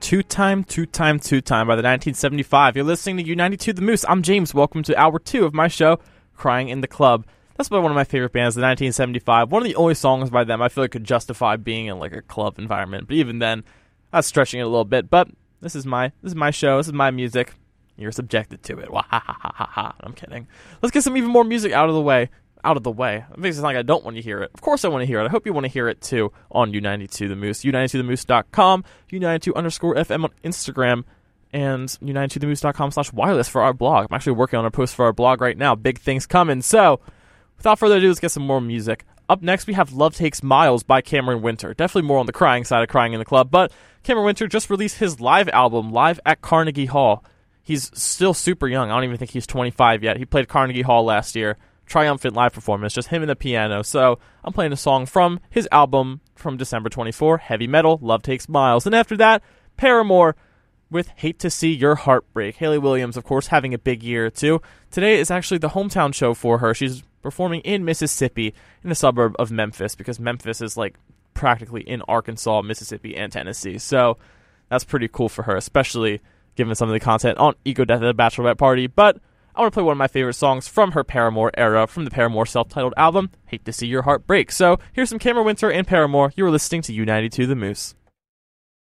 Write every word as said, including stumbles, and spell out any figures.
Two-Time, Two-Time, Two-Time by the nineteen seventy-five. You're listening to U ninety-two The Moose. I'm James. Welcome to hour two of my show, Crying in the Club. That's by one of my favorite bands, the nineteen seventy-five. One of the only songs by them I feel like could justify being in like a club environment. But even then, that's stretching it a little bit. But this is my this is my show. This is my music. You're subjected to it. Wah, ha, ha, ha, ha, ha. I'm kidding. Let's get some even more music out of the way. Out of the way. It makes it sound like I don't want to hear it. Of course I want to hear it. I hope you want to hear it too on U ninety-two The Moose. U ninety-two the moose dot com, U ninety-two underscore F M on Instagram, and U ninety-two the moose dot com slash wireless for our blog. I'm actually working on a post for our blog right now. Big things coming. So, without further ado, let's get some more music. Up next, we have Love Takes Miles by Cameron Winter. Definitely more on the crying side of Crying in the Club, but Cameron Winter just released his live album, Live at Carnegie Hall. He's still super young. I don't even think he's twenty-five yet. He played Carnegie Hall last year. Triumphant live performance, just him and the piano. So I'm playing a song from his album from December twenty-fourth, Heavy Metal, Love Takes Miles. And after that, Paramore with Hate to See Your Heart Break. Hayley Williams, of course, having a big year too. Today is actually the hometown show for her. She's performing in Mississippi, in the suburb of Memphis, because Memphis is like practically in Arkansas, Mississippi, and Tennessee. So that's pretty cool for her, especially given some of the content on Ego Death at the Bachelorette Party. But I want to play one of my favorite songs from her Paramore era, from the Paramore self-titled album, Hate to See Your Heart Break. So here's some Cameron Winter and Paramore. You're listening to U ninety-two The Moose.